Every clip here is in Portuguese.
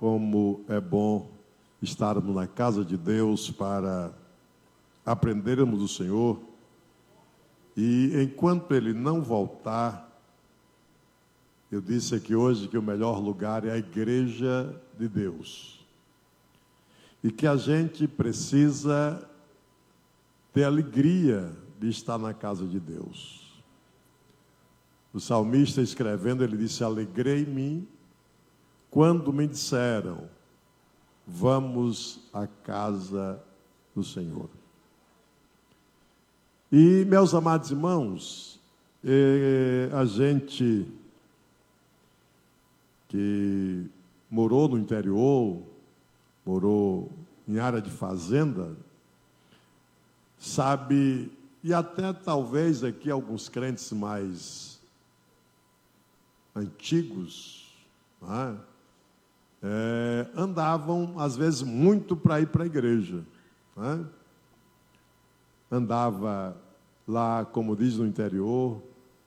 Como é bom estarmos na casa de Deus para aprendermos do Senhor. E enquanto Ele não voltar, eu disse aqui hoje que o melhor lugar é a igreja de Deus. E que a gente precisa ter alegria de estar na casa de Deus. O salmista escrevendo, ele disse: alegrei-me quando me disseram, vamos à casa do Senhor. E, meus amados irmãos, a gente que morou no interior, morou em área de fazenda, sabe, e até talvez aqui alguns crentes mais antigos, não é? Andavam, às vezes, muito para ir para a igreja. Né? Andava lá, como diz no interior,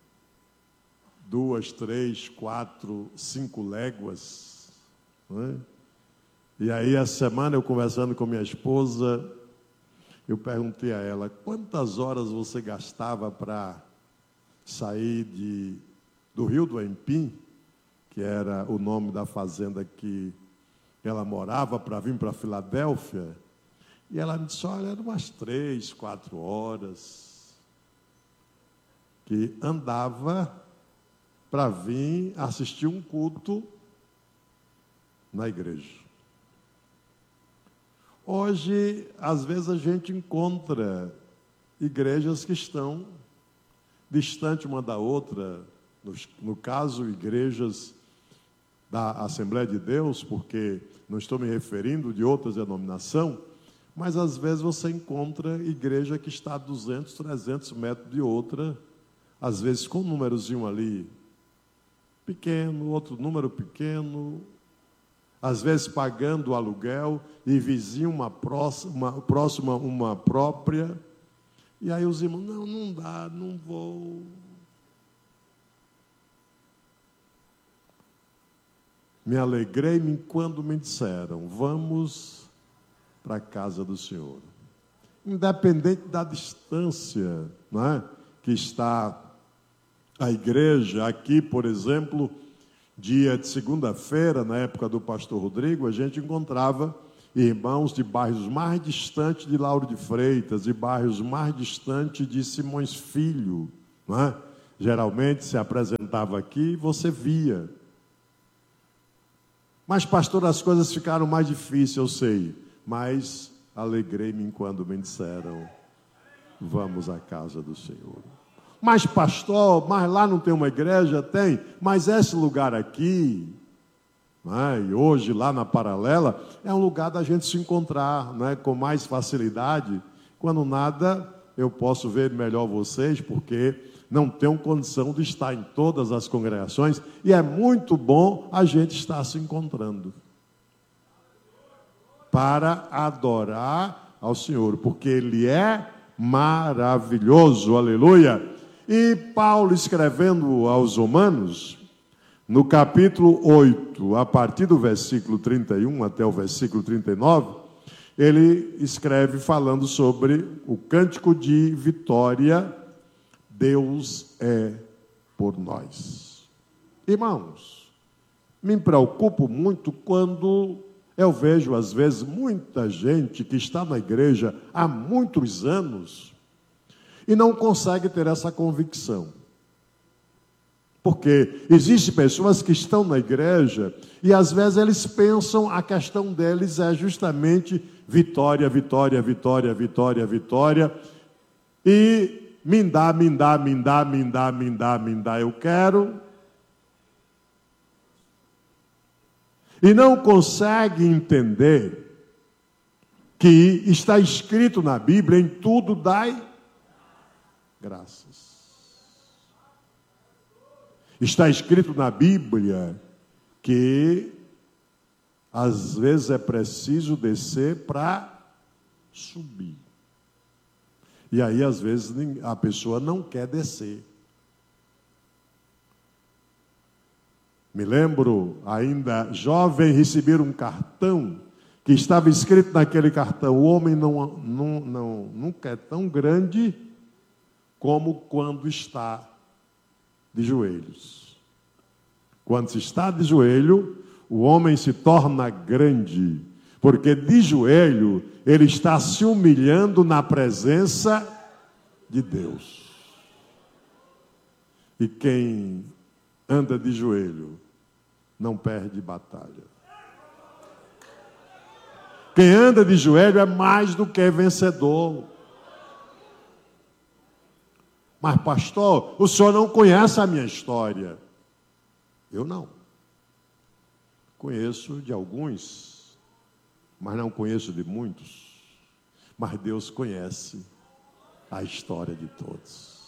2, 3, 4, 5 léguas. Né? E aí, essa semana, eu conversando com minha esposa, eu perguntei a ela, quantas horas você gastava para sair do Rio do Empim, que era o nome da fazenda que ela morava, para vir para Filadélfia? E ela me disse, olha, eram umas 3, 4 horas que andava para vir assistir um culto na igreja. Hoje, às vezes, a gente encontra igrejas que estão distantes uma da outra, no caso, igrejas da Assembleia de Deus, porque não estou me referindo de outra denominação, mas às vezes você encontra igreja que está a 200, 300 metros de outra, às vezes com um númerozinho ali pequeno, outro número pequeno, às vezes pagando o aluguel, e vizinho uma próxima, uma própria, e aí os irmãos, não dá, não vou. Me alegrei-me quando me disseram, vamos para a casa do Senhor. Independente da distância, não é? Que está a igreja, aqui, por exemplo, dia de segunda-feira, na época do pastor Rodrigo, a gente encontrava irmãos de bairros mais distantes de Lauro de Freitas, de bairros mais distantes de Simões Filho, não é? Geralmente se apresentava aqui e você via. Mas, pastor, as coisas ficaram mais difíceis, eu sei. Mas alegrei-me quando me disseram, vamos à casa do Senhor. Mas, pastor, mas lá não tem uma igreja? Tem. Mas esse lugar aqui, e hoje lá na Paralela, é um lugar da gente se encontrar, com mais facilidade. Quando nada, eu posso ver melhor vocês, porque não tenho condição de estar em todas as congregações, e é muito bom a gente estar se encontrando para adorar ao Senhor, porque Ele é maravilhoso, aleluia. E Paulo, escrevendo aos Romanos, no capítulo 8, a partir do versículo 31 até o versículo 39, ele escreve falando sobre o cântico de vitória, Deus é por nós. Irmãos, me preocupo muito quando eu vejo, às vezes, muita gente que está na igreja há muitos anos e não consegue ter essa convicção. Porque existem pessoas que estão na igreja e, às vezes, eles pensam, a questão deles é justamente vitória, vitória, vitória, vitória, vitória, e me dá, eu quero. E não consegue entender que está escrito na Bíblia, em tudo dai graças. Está escrito na Bíblia que às vezes é preciso descer para subir. E aí, às vezes, a pessoa não quer descer. Me lembro, ainda jovem, receber um cartão que estava escrito naquele cartão: o homem nunca é tão grande como quando está de joelhos. Quando se está de joelho, o homem se torna grande, porque de joelho ele está se humilhando na presença de Deus. E quem anda de joelho não perde batalha. Quem anda de joelho é mais do que vencedor. Mas, pastor, o senhor não conhece a minha história. Eu não. Conheço de alguns, mas não conheço de muitos. Mas Deus conhece a história de todos.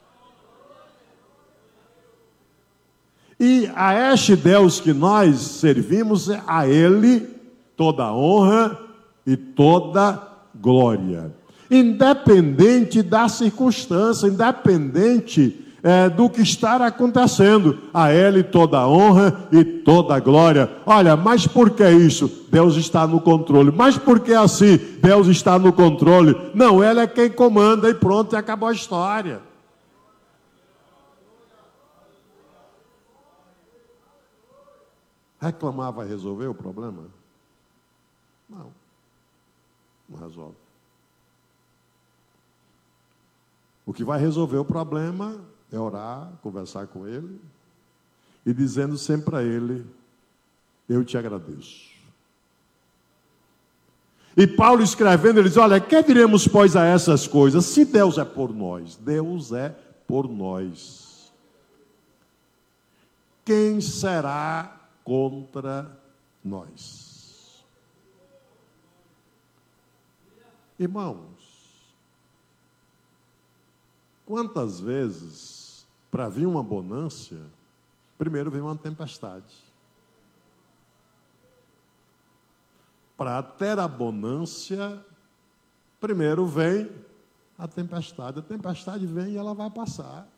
E a este Deus que nós servimos, a Ele toda a honra e toda glória. Independente da circunstância, independente do que está acontecendo, a Ele toda a honra e toda a glória. Olha, mas por que isso? Deus está no controle. Mas por que assim? Deus está no controle. Não, Ele é quem comanda e pronto, e acabou a história. Reclamar vai resolver o problema? Não, não resolve. O que vai resolver o problema é orar, conversar com Ele e dizendo sempre a Ele: eu te agradeço. E Paulo escrevendo, ele diz: olha, que diremos, pois, a essas coisas? Se Deus é por nós, Deus é por nós, quem será contra nós? Irmãos, quantas vezes, para vir uma bonança, primeiro vem uma tempestade. Para ter a bonança, primeiro vem a tempestade. A tempestade vem e ela vai passar.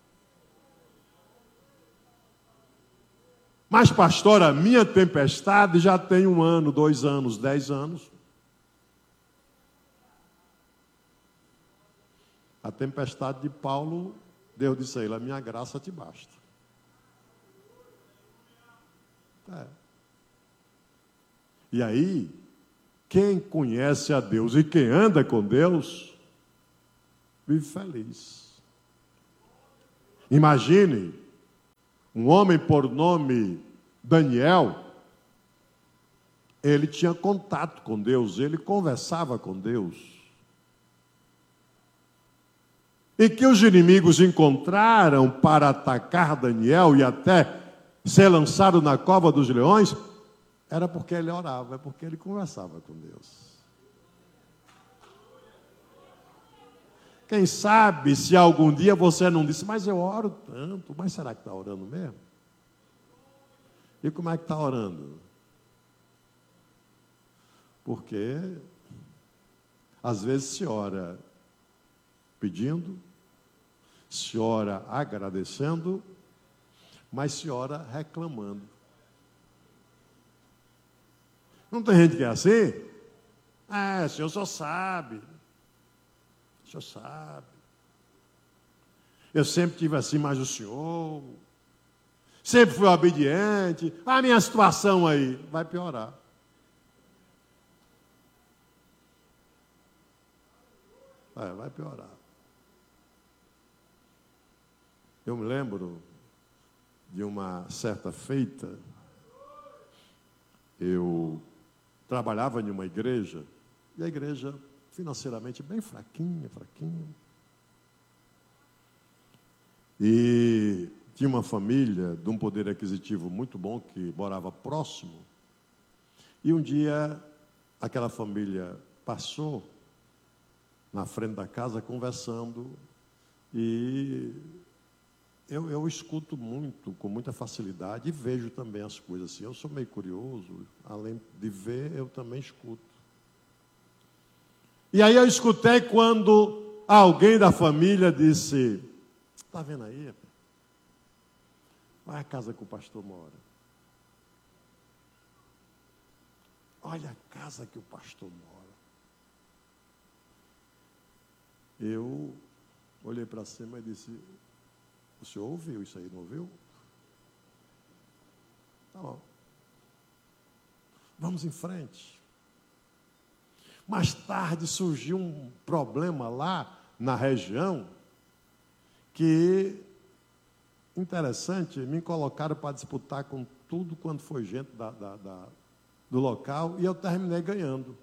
Mas, pastor, a minha tempestade já tem 1 ano, 2 anos, 10 anos. A tempestade de Paulo, Deus disse a ele: a minha graça te basta. E aí, quem conhece a Deus e quem anda com Deus, vive feliz. Imagine um homem por nome Daniel. Ele tinha contato com Deus, ele conversava com Deus. E que os inimigos encontraram para atacar Daniel e até ser lançado na cova dos leões, era porque ele orava, é porque ele conversava com Deus. Quem sabe se algum dia você não disse: mas eu oro tanto, mas será que está orando mesmo? E como é que está orando? Porque às vezes se ora pedindo, se ora agradecendo, mas se ora reclamando. Não tem gente que é assim? O senhor só sabe. O senhor sabe. Eu sempre tive assim, mas o senhor sempre fui obediente. A minha situação aí vai piorar. Vai piorar. Eu me lembro de uma certa feita, eu trabalhava em uma igreja, e a igreja financeiramente bem fraquinha. E tinha uma família de um poder aquisitivo muito bom que morava próximo. E um dia aquela família passou na frente da casa conversando, e eu escuto muito, com muita facilidade, e vejo também as coisas assim. Eu sou meio curioso, além de ver, eu também escuto. E aí eu escutei quando alguém da família disse: está vendo aí? Vai à casa que o pastor mora. olha a casa que o pastor mora. Eu olhei para cima e disse, o senhor ouviu isso aí, não ouviu? Tá bom. Vamos em frente. Mais tarde surgiu um problema lá na região que, interessante, me colocaram para disputar com tudo quanto foi gente do local e eu terminei ganhando.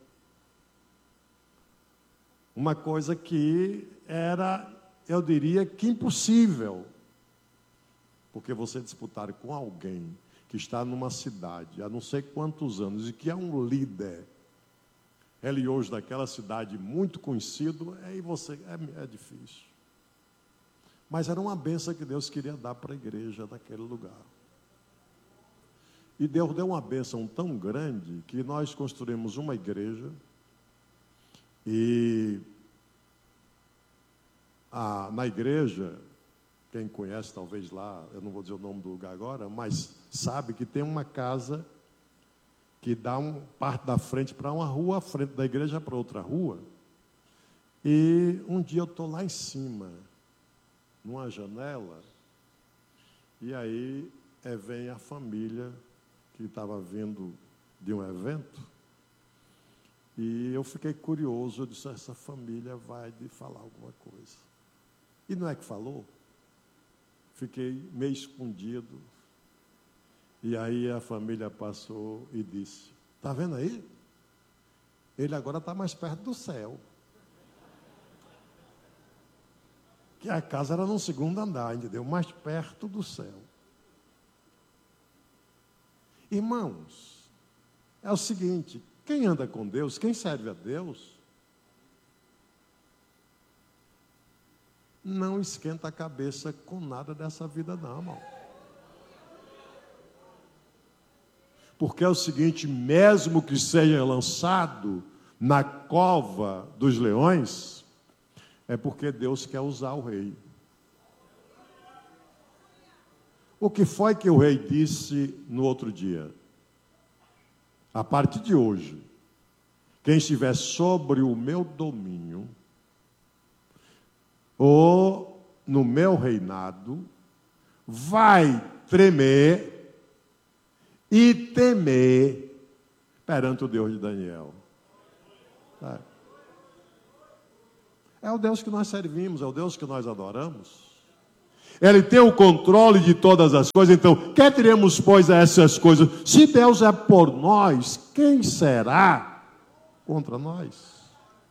Uma coisa que era, eu diria que impossível, porque você disputar com alguém que está numa cidade há não sei quantos anos e que é um líder religioso daquela cidade muito conhecido, aí você é difícil. Mas era uma bênção que Deus queria dar para a igreja daquele lugar. E Deus deu uma bênção tão grande que nós construímos uma igreja e na igreja, quem conhece talvez lá, eu não vou dizer o nome do lugar agora, mas sabe que tem uma casa que dá parte da frente para uma rua, a frente da igreja para outra rua. E um dia eu estou lá em cima, numa janela, e aí vem a família que estava vindo de um evento, e eu fiquei curioso, eu disse, essa família vai de falar alguma coisa. E não é que falou? Fiquei meio escondido. E aí a família passou e disse, está vendo aí? Ele agora está mais perto do céu. Que a casa era no segundo andar, entendeu? Mais perto do céu. Irmãos, é o seguinte, quem anda com Deus, quem serve a Deus, não esquenta a cabeça com nada dessa vida não, irmão. Porque é o seguinte, mesmo que seja lançado na cova dos leões, é porque Deus quer usar o rei. O que foi que o rei disse no outro dia? A partir de hoje, quem estiver sobre o meu domínio, ou no meu reinado, vai tremer e temer perante o Deus de Daniel. É o Deus que nós servimos, é o Deus que nós adoramos. Ele tem o controle de todas as coisas, então, quer teremos, pois, essas coisas? Se Deus é por nós, quem será contra nós?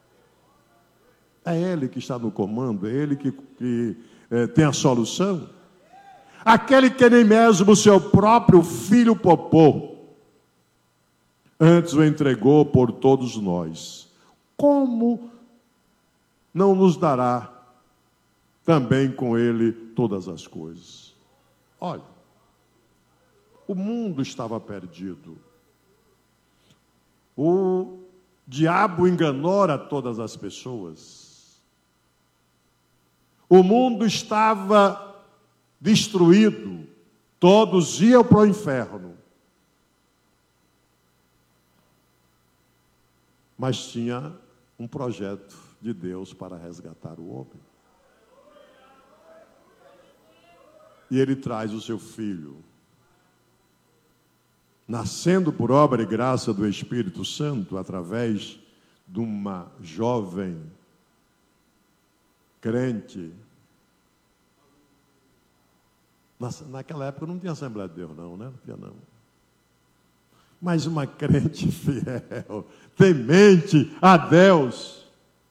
É Ele que está no comando, é Ele que tem a solução. Aquele que nem mesmo o seu próprio filho poupou, antes o entregou por todos nós. Como não nos dará também com Ele todas as coisas? Olha, o mundo estava perdido. O diabo enganou a todas as pessoas. O mundo estava destruído, todos iam para o inferno. Mas tinha um projeto de Deus para resgatar o homem. E Ele traz o seu Filho, nascendo por obra e graça do Espírito Santo, através de uma jovem crente. Naquela época não tinha Assembleia de Deus, não, né? Não tinha, não. Mas uma crente fiel, temente a Deus.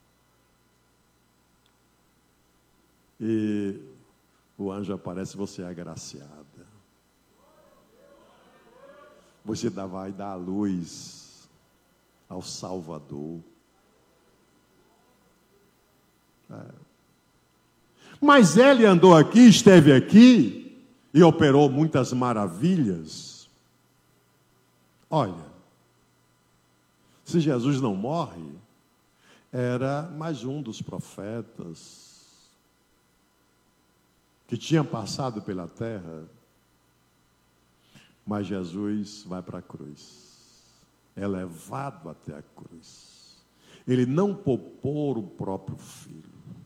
E o anjo aparece, você é agraciada. Você vai dar a luz ao Salvador. Mas ele andou aqui, esteve aqui, e operou muitas maravilhas. Olha, se Jesus não morre, era mais um dos profetas que tinha passado pela terra, mas Jesus vai para a cruz. é levado até a cruz. Ele não poupou o próprio filho.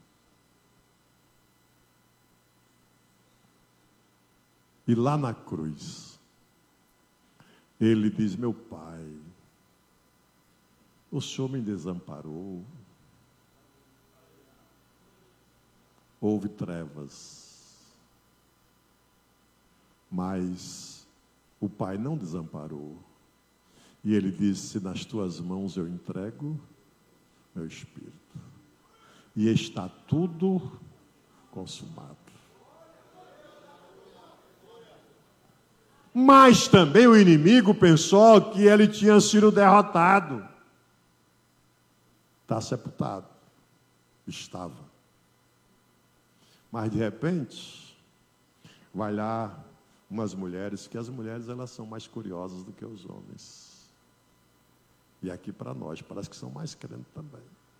E lá na cruz, ele diz: meu pai, o Senhor me desamparou. Houve trevas, mas o pai não desamparou. E ele disse: nas tuas mãos eu entrego meu espírito. E está tudo consumado. Mas também o inimigo pensou que ele tinha sido derrotado. Está sepultado. Estava. Mas de repente, vai lá umas mulheres, que as mulheres elas são mais curiosas do que os homens. E aqui para nós, parece que são mais crentes também.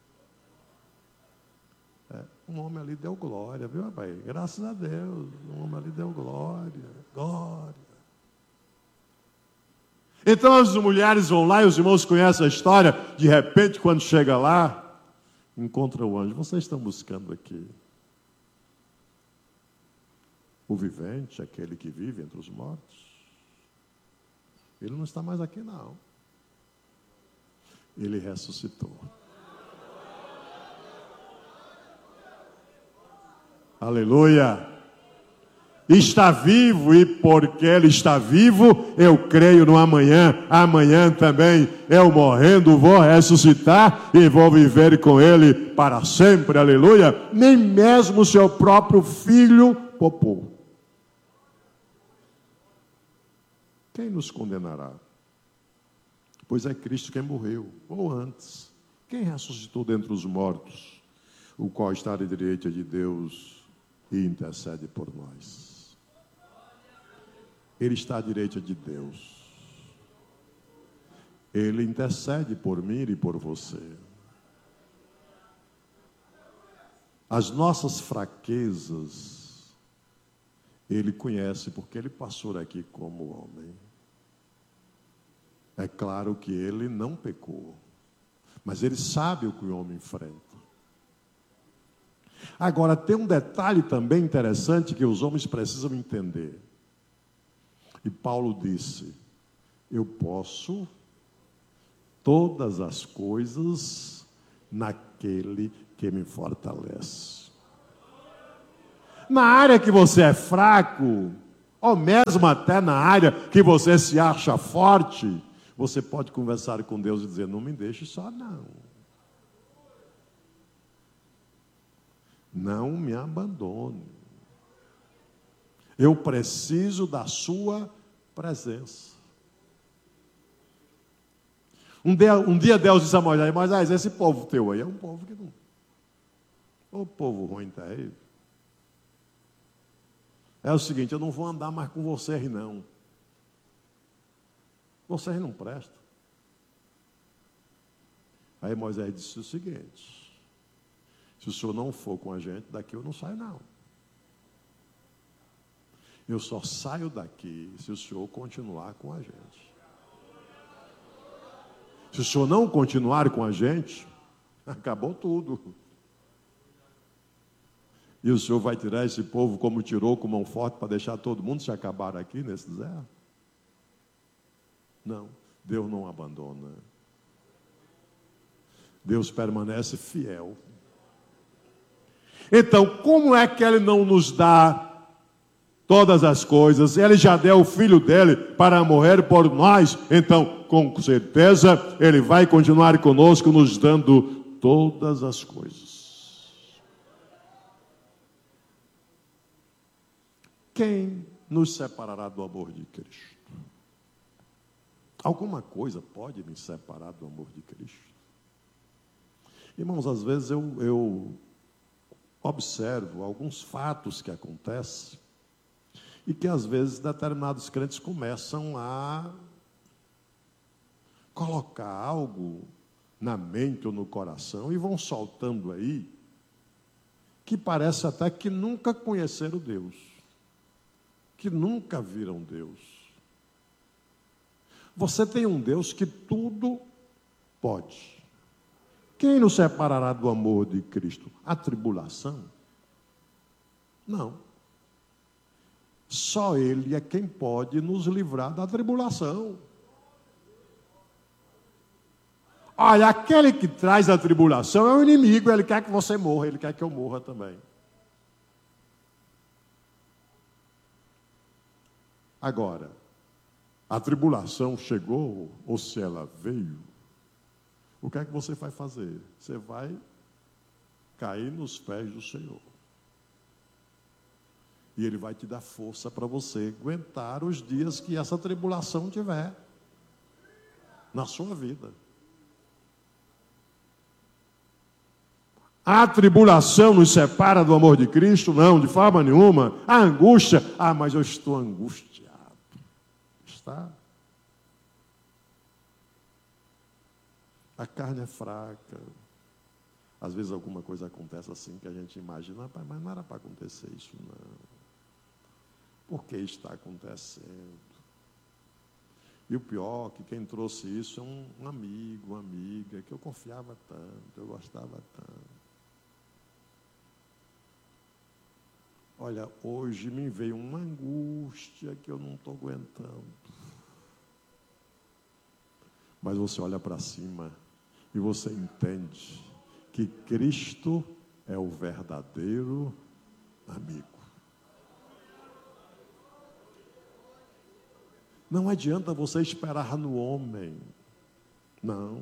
Um homem ali deu glória, viu, rapaz? Graças a Deus, um homem ali deu glória, glória. Então as mulheres vão lá e os irmãos conhecem a história. De repente, quando chega lá, encontra o anjo. Vocês estão buscando aqui o vivente, aquele que vive entre os mortos? Ele não está mais aqui, não. Ele ressuscitou. Aleluia! Está vivo, e porque ele está vivo, eu creio no amanhã. Amanhã também eu morrendo vou ressuscitar e vou viver com ele para sempre. Aleluia! Nem mesmo o seu próprio filho poupou. Quem nos condenará? Pois é Cristo quem morreu, ou antes. Quem ressuscitou dentre os mortos, o qual está à direita de Deus e intercede por nós. Ele está à direita de Deus. Ele intercede por mim e por você. As nossas fraquezas, Ele conhece, porque Ele passou aqui como homem. É claro que Ele não pecou, mas Ele sabe o que o homem enfrenta. Agora, tem um detalhe também interessante que os homens precisam entender. E Paulo disse: eu posso todas as coisas naquele que me fortalece. Na área que você é fraco, ou mesmo até na área que você se acha forte, você pode conversar com Deus e dizer: não me deixe só, não. Não me abandone. Eu preciso da sua presença. Um dia Deus disse a Moisés: Moisés, esse povo teu aí é um povo que não... Ô povo ruim terrível. É o seguinte, eu não vou andar mais com vocês, não. Vocês não prestam. Aí Moisés disse o seguinte: se o senhor não for com a gente, daqui eu não saio, não. Eu só saio daqui se o senhor continuar com a gente. Se o senhor não continuar com a gente, acabou tudo. E o senhor vai tirar esse povo como tirou com mão forte para deixar todo mundo se acabar aqui nesse deserto? Não, Deus não abandona. Deus permanece fiel. Então, como é que Ele não nos dá todas as coisas? Ele já deu o Filho dele para morrer por nós. Então, com certeza, Ele vai continuar conosco, nos dando todas as coisas. Quem nos separará do amor de Cristo? Alguma coisa pode me separar do amor de Cristo? Irmãos, às vezes eu observo alguns fatos que acontecem e que às vezes determinados crentes começam a colocar algo na mente ou no coração e vão soltando aí, que parece até que nunca conheceram Deus, que nunca viram Deus. Você tem um Deus que tudo pode. Quem nos separará do amor de Cristo? A tribulação? Não. Só Ele é quem pode nos livrar da tribulação. Olha, aquele que traz a tribulação é o inimigo, ele quer que você morra, ele quer que eu morra também. Agora, a tribulação chegou, ou se ela veio, o que é que você vai fazer? Você vai cair nos pés do Senhor. E Ele vai te dar força para você aguentar os dias que essa tribulação tiver na sua vida. A tribulação nos separa do amor de Cristo? Não, de forma nenhuma. A angústia, mas eu estou angustiado. Está? A carne é fraca. Às vezes alguma coisa acontece assim que a gente imagina, mas não era para acontecer isso, não. Por que está acontecendo? E o pior, que quem trouxe isso é um amigo, uma amiga, que eu confiava tanto, eu gostava tanto. Olha, hoje me veio uma angústia que eu não estou aguentando. Mas você olha para cima e você entende que Cristo é o verdadeiro amigo. Não adianta você esperar no homem. Não.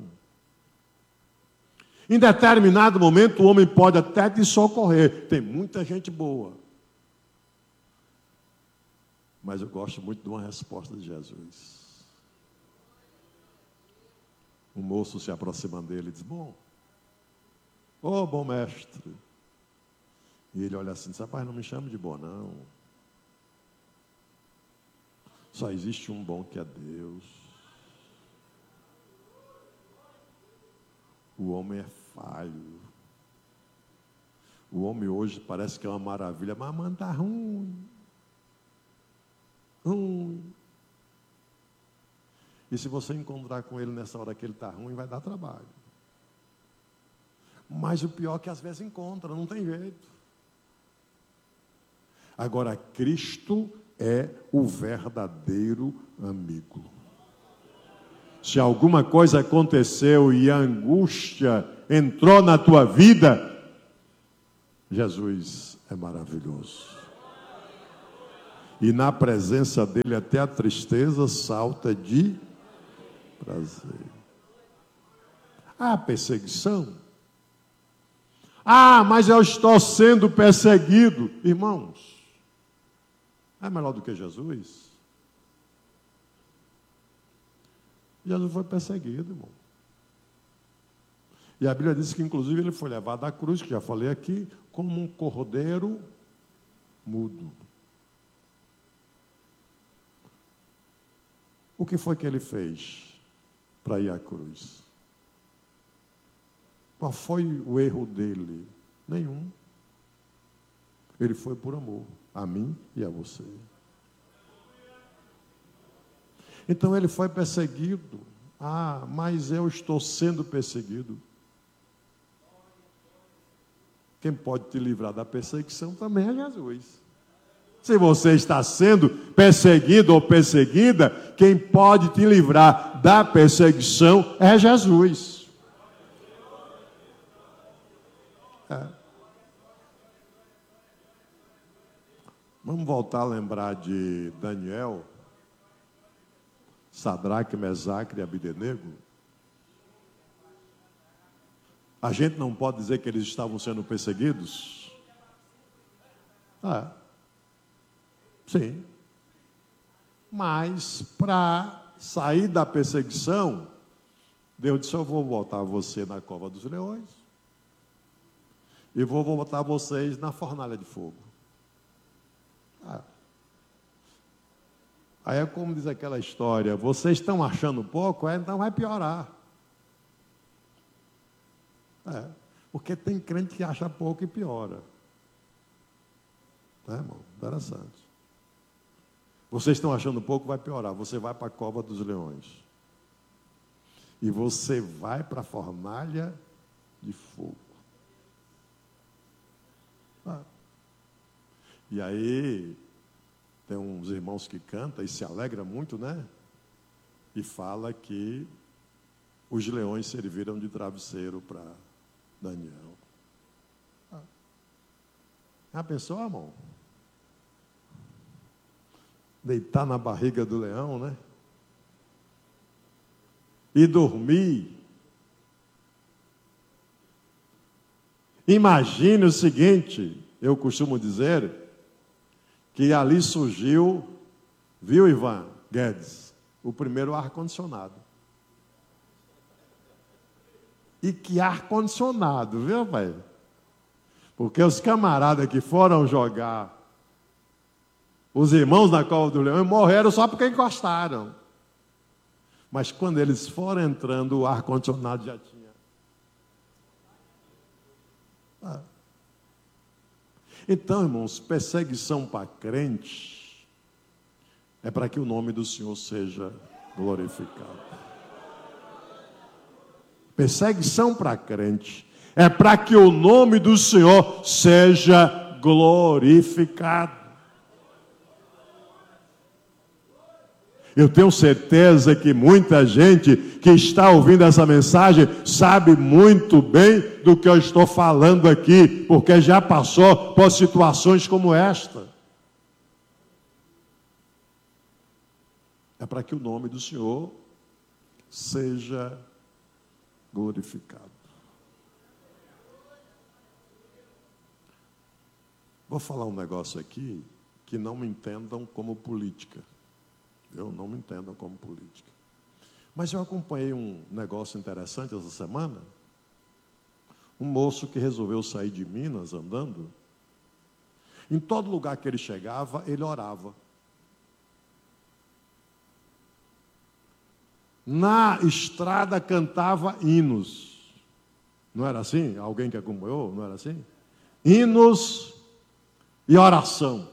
Em determinado momento o homem pode até te socorrer. Tem muita gente boa. Mas eu gosto muito de uma resposta de Jesus. Um moço se aproxima dele e diz: bom mestre. E ele olha assim e diz: rapaz, não me chame de bom, não. Só existe um bom que é Deus. O homem é falho. O homem hoje parece que é uma maravilha, mas manda ruim. E se você encontrar com ele nessa hora que ele está ruim, vai dar trabalho. Mas o pior é que às vezes encontra, não tem jeito. Agora, Cristo é o verdadeiro amigo. Se alguma coisa aconteceu e a angústia entrou na tua vida, Jesus é maravilhoso. E na presença dele até a tristeza salta de prazer. Perseguição. Mas eu estou sendo perseguido. Irmãos, é melhor do que Jesus? Jesus foi perseguido, irmão. E a Bíblia diz que, inclusive, ele foi levado à cruz, que já falei aqui, como um cordeiro mudo. O que foi que ele fez para ir à cruz? Qual foi o erro dele? Nenhum. Ele foi por amor a mim e a você. Então ele foi perseguido. Mas eu estou sendo perseguido. Quem pode te livrar da perseguição também é Jesus. Se você está sendo perseguido ou perseguida, quem pode te livrar da perseguição é Jesus. Vamos voltar a lembrar de Daniel, Sadraque, Mesaque e Abdenego. A gente não pode dizer que eles estavam sendo perseguidos? Sim. Mas para sair da perseguição, Deus disse: eu vou botar você na cova dos leões e vou botar vocês na fornalha de fogo. Aí é como diz aquela história: vocês estão achando pouco, então vai piorar. Porque tem crente que acha pouco e piora. Irmão? Interessante. Vocês estão achando pouco, vai piorar. Você vai para a cova dos leões. e você vai para a fornalha de fogo. E aí, tem uns irmãos que cantam e se alegram muito, né? E fala que os leões serviram de travesseiro para Daniel. Já pensou, irmão? Deitar na barriga do leão, né? E dormir. Imagine o seguinte, eu costumo dizer, que ali surgiu, viu, Ivan Guedes, o primeiro ar-condicionado. E que ar-condicionado, viu, pai? Porque os camaradas que foram jogar os irmãos na cova do leão morreram só porque encostaram. Mas quando eles foram entrando, o ar-condicionado já tinha. Então, irmãos, perseguição para crente é para que o nome do Senhor seja glorificado. Perseguição para crente é para que o nome do Senhor seja glorificado. Eu tenho certeza que muita gente que está ouvindo essa mensagem sabe muito bem do que eu estou falando aqui, porque já passou por situações como esta. É para que o nome do Senhor seja glorificado. Vou falar um negócio aqui que não me entendam como política. Não me entendam como política. Mas eu acompanhei um negócio interessante essa semana. Um moço que resolveu sair de Minas andando. Em todo lugar que ele chegava, ele orava. Na estrada cantava hinos. Não era assim? Alguém que acompanhou? Não era assim? Hinos e oração.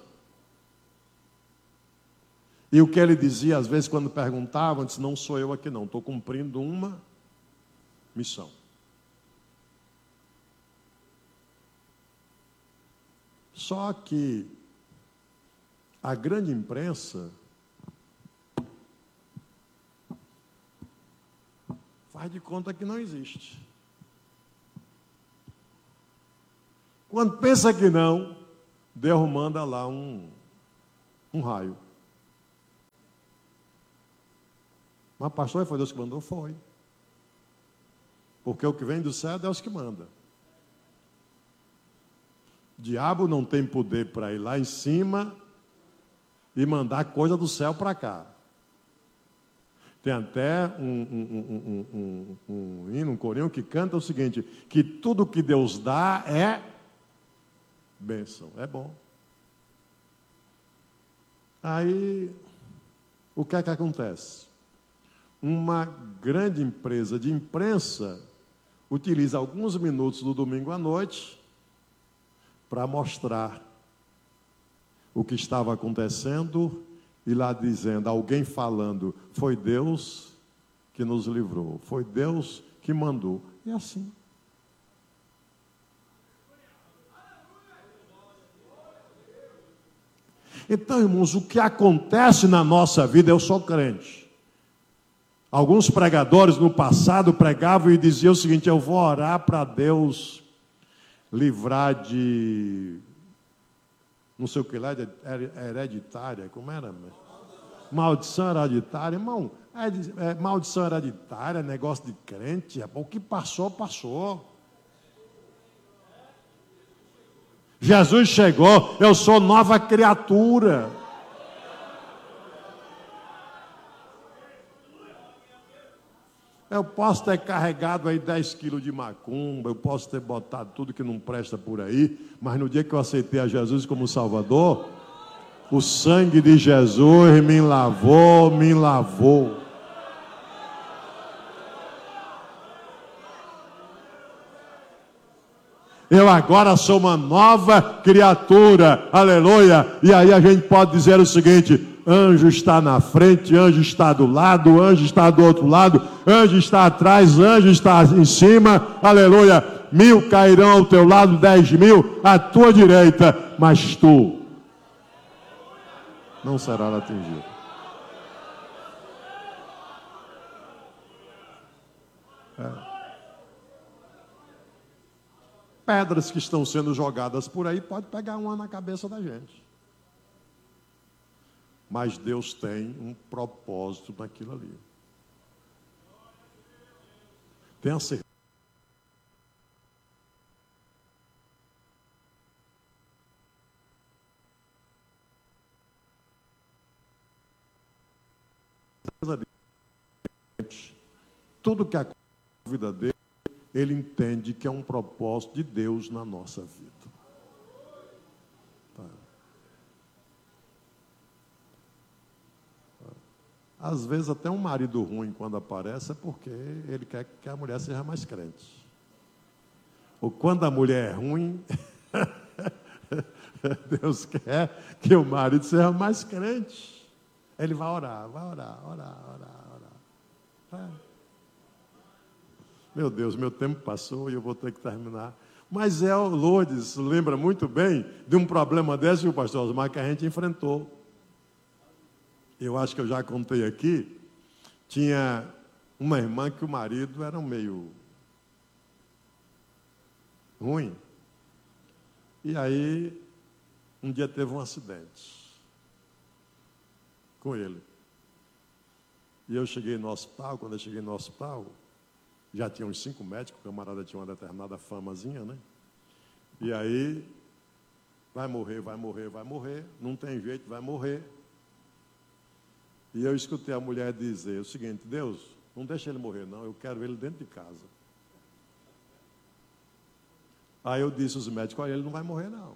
E o que ele dizia, às vezes, quando perguntavam, disse, não sou eu aqui não, estou cumprindo uma missão. Só que a grande imprensa faz de conta que não existe. Quando pensa que não, Deus manda lá um raio. Mas pastor, foi Deus que mandou? Foi. Porque o que vem do céu é Deus que manda. O diabo não tem poder para ir lá em cima e mandar coisa do céu para cá. Tem até um hino, um corinho que canta o seguinte, que tudo que Deus dá é bênção, é bom. Aí, o que é que acontece? Uma grande empresa de imprensa utiliza alguns minutos do domingo à noite para mostrar o que estava acontecendo e lá dizendo, alguém falando, foi Deus que nos livrou, foi Deus que mandou. E assim. Então, irmãos, o que acontece na nossa vida, eu sou crente. Alguns pregadores no passado pregavam e diziam o seguinte, eu vou orar para Deus livrar de, não sei o que lá, hereditária, como era? Maldição hereditária, irmão, maldição hereditária, negócio de crente, o que passou, passou. Jesus chegou, eu sou nova criatura. Eu posso ter carregado aí 10 quilos de macumba, eu posso ter botado tudo que não presta por aí, mas no dia que eu aceitei a Jesus como Salvador, o sangue de Jesus me lavou, me lavou. Eu agora sou uma nova criatura, aleluia. E aí a gente pode dizer o seguinte, Anjo está na frente, anjo está do lado, anjo está do outro lado, anjo está atrás, anjo está em cima, aleluia. 1000 cairão ao teu lado, 10.000 à tua direita, mas tu não serás atingido. Pedras que estão sendo jogadas por aí, pode pegar uma na cabeça da gente. Mas Deus tem um propósito naquilo ali. Tenha certeza. Tudo que acontece na vida dele, ele entende que é um propósito de Deus na nossa vida. Às vezes até um marido ruim, quando aparece, é porque ele quer que a mulher seja mais crente. Ou quando a mulher é ruim, Deus quer que o marido seja mais crente. Ele vai orar. Meu Deus, meu tempo passou e eu vou ter que terminar. Mas o Lourdes lembra muito bem de um problema desse, o pastor Osmar, que a gente enfrentou. Eu acho que eu já contei aqui. Tinha uma irmã que o marido era meio ruim. E aí, um dia teve um acidente com ele. E eu cheguei no hospital. Quando eu cheguei no hospital, já tinha uns 5 médicos, o camarada tinha uma determinada famazinha, né? E aí, vai morrer, não tem jeito, vai morrer. E eu escutei a mulher dizer o seguinte: Deus, não deixa ele morrer não, eu quero ele dentro de casa. Aí eu disse aos médicos: olha, ele não vai morrer não.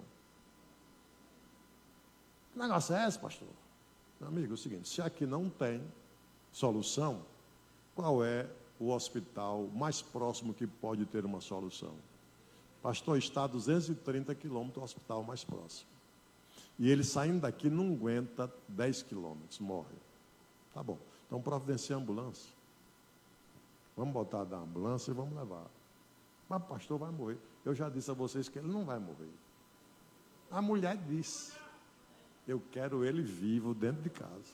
Que negócio é esse, pastor? Meu amigo, é o seguinte, se aqui não tem solução, qual é o hospital mais próximo que pode ter uma solução? Pastor, está a 230 quilômetros do hospital mais próximo. E ele saindo daqui não aguenta 10 quilômetros, morre. Tá bom, então providencia a ambulância. Vamos botar da ambulância e vamos levar. Mas o pastor vai morrer. Eu já disse a vocês que ele não vai morrer. A mulher disse: eu quero ele vivo dentro de casa.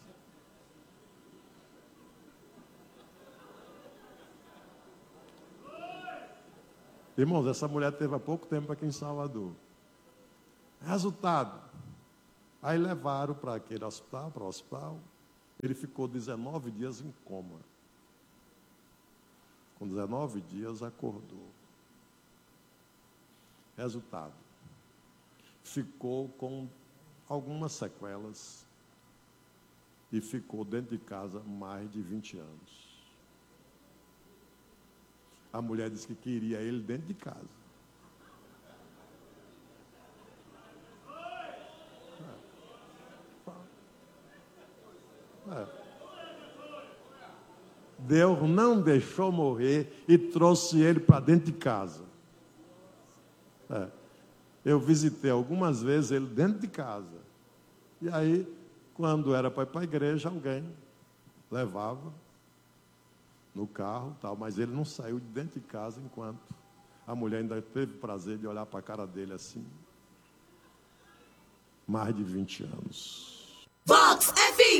Irmãos, essa mulher teve há pouco tempo aqui em Salvador. Resultado, aí levaram para aquele hospital, para o hospital. Ele ficou 19 dias em coma. Com 19 dias acordou. Resultado, ficou com algumas sequelas e ficou dentro de casa mais de 20 anos. A mulher disse que queria ele dentro de casa. Deus não deixou morrer e trouxe ele para dentro de casa. Eu visitei algumas vezes ele dentro de casa. E aí, quando era para ir para a igreja, alguém levava no carro, tal, mas ele não saiu de dentro de casa enquanto a mulher ainda teve o prazer de olhar para a cara dele assim. Mais de 20 anos. Vox FM!